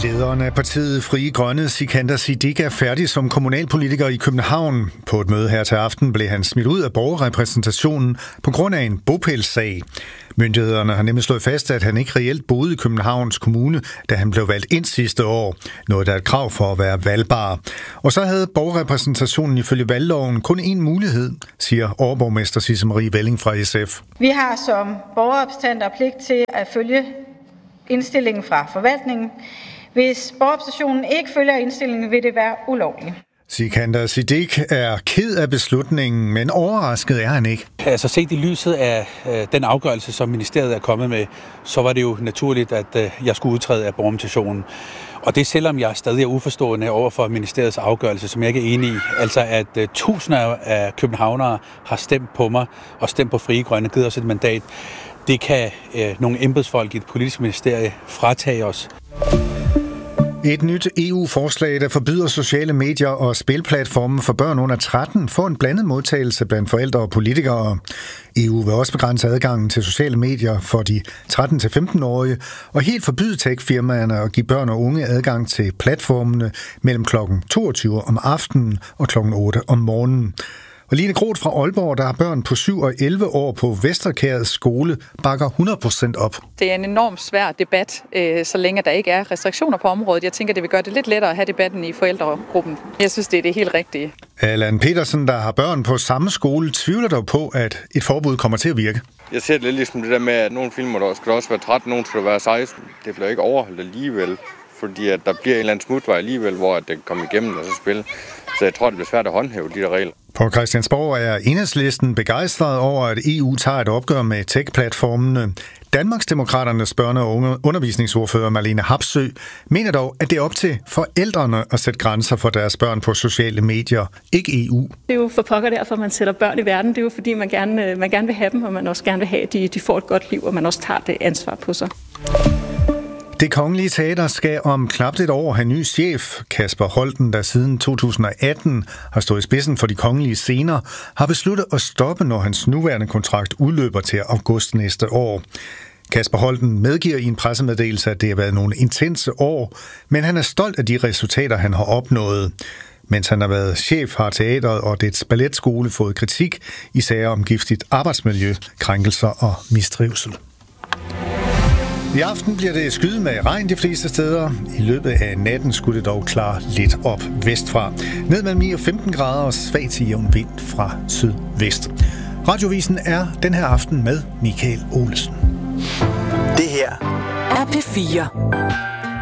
Lederen af partiet Frie Grønne, Sikander Siddique, er færdig som kommunalpolitiker i København. På et møde her til aften blev han smidt ud af borgerrepræsentationen på grund af en bopælssag. Myndighederne har nemlig slået fast, at han ikke reelt boede i Københavns Kommune, da han blev valgt ind sidste år. Noget, der er et krav for at være valgbar. Og så havde borgerrepræsentationen ifølge valgloven kun én mulighed, siger overborgmester Sisse Marie Velling fra SF. Vi har som borgerrepræsentanter pligt til at følge indstillingen fra forvaltningen. Hvis borgerrepræsentationen ikke følger indstillingen, vil det være ulovligt. Sikander Siddique er ked af beslutningen, men overrasket er han ikke. Altså set i lyset af den afgørelse, som ministeriet er kommet med, så var det jo naturligt, at jeg skulle udtræde af borgerrepræsentationen. Og det selvom jeg stadig er uforstående over for ministeriets afgørelse, som jeg ikke er enig i. Altså at tusinder af københavnere har stemt på mig og stemt på Frie Grønne, givet os et mandat. Det kan nogle embedsfolk i det politiske ministerie fratage os. Et nyt EU-forslag, der forbyder sociale medier og spilplatforme for børn under 13, får en blandet modtagelse blandt forældre og politikere. EU vil også begrænse adgangen til sociale medier for de 13-15-årige og helt forbyde tech-firmaerne at give børn og unge adgang til platformene mellem kl. 22 om aftenen og kl. 8 om morgenen. Og Line Groth fra Aalborg, der har børn på 7 og 11 år på Vesterkærets skole, bakker 100% op. Det er en enormt svær debat, så længe der ikke er restriktioner på området. Jeg tænker, det vil gøre det lidt lettere at have debatten i forældregruppen. Jeg synes, det er det helt rigtige. Allan Petersen, der har børn på samme skole, tvivler dog på, at et forbud kommer til at virke. Jeg ser det lidt ligesom det der med, at nogle filmer der skal også være 13, nogle skal være 16. Det bliver ikke overholdt alligevel, fordi at der bliver en eller anden smutvej alligevel, hvor det kommer igennem og så spil. Så jeg tror, det bliver svært at håndhæve de der regler. På Christiansborg er Enhedslisten begejstret over, at EU tager et opgør med tech-platformene. Danmarksdemokraternes børne- og undervisningsordfører Marlene Harpsøe mener dog, at det er op til forældrene at sætte grænser for deres børn på sociale medier, ikke EU. Det er jo for pokker derfor, man sætter børn i verden. Det er jo fordi, man gerne vil have dem, og man også gerne vil have, at de får et godt liv, og man også tager det ansvar på sig. Det Kongelige Teater skal om knap et år have ny chef. Kasper Holten, der siden 2018 har stået i spidsen for de kongelige scener, har besluttet at stoppe, når hans nuværende kontrakt udløber til august næste år. Kasper Holten medgiver i en pressemeddelelse, at det har været nogle intense år, men han er stolt af de resultater, han har opnået. Mens han har været chef, har teatret og dets balletskole fået kritik i sager om giftigt arbejdsmiljø, krænkelser og mistrivsel. I aften bliver det skyet med regn de fleste steder. I løbet af natten skulle det dog klare lidt op vestfra. Ned mellem 9 og 15 grader og svag til jævn vind fra sydvest. Radiovisen er den her aften med Michael Olesen. Det her er P4.